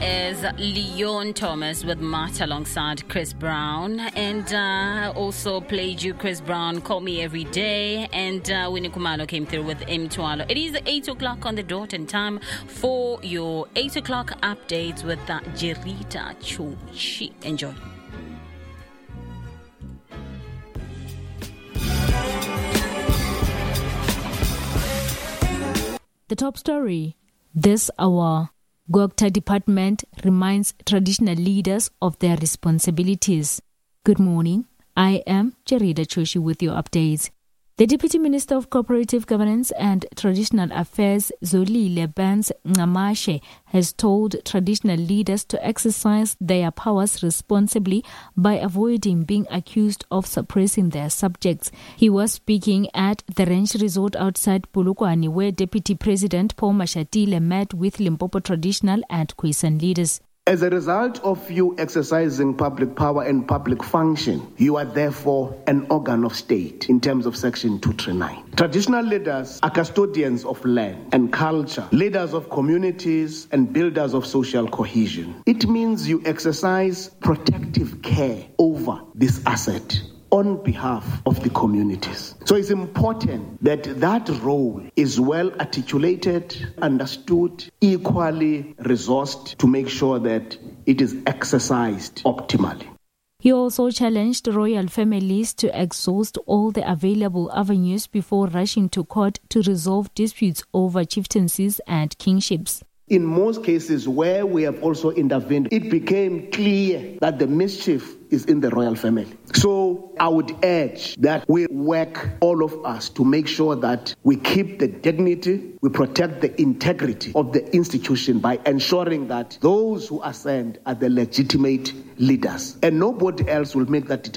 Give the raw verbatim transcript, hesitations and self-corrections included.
is Leon Thomas with Matt alongside Chris Brown. And uh, also played you Chris Brown, Call Me Every Day. And uh, Winnie Kumalo came through with Mtwalo. It is eight o'clock on the dot and time for your eight o'clock updates with uh, Jerita Chuchi. Enjoy. The top story this hour. Gokta Department reminds traditional leaders of their responsibilities. Good morning. I am Jerida Choshi with your updates. The Deputy Minister of Cooperative Governance and Traditional Affairs, Zolile Benz Ngamashe, has told traditional leaders to exercise their powers responsibly by avoiding being accused of suppressing their subjects. He was speaking at the Ranch Resort outside Polokwane, where Deputy President Paul Mashatile met with Limpopo traditional and Khoisan leaders. As a result of you exercising public power and public function, you are therefore an organ of state in terms of Section two thirty-nine. Traditional leaders are custodians of land and culture, leaders of communities and builders of social cohesion. It means you exercise protective care over this asset on behalf of the communities. So it's important that that role is well articulated, understood, equally resourced to make sure that it is exercised optimally. He also challenged royal families to exhaust all the available avenues before rushing to court to resolve disputes over chieftaincies and kingships. In most cases where we have also intervened, it became clear that the mischief is in the royal family. So I would urge that we work, all of us, to make sure that we keep the dignity, we protect the integrity of the institution by ensuring that those who ascend are the legitimate leaders. And nobody else will make that determination.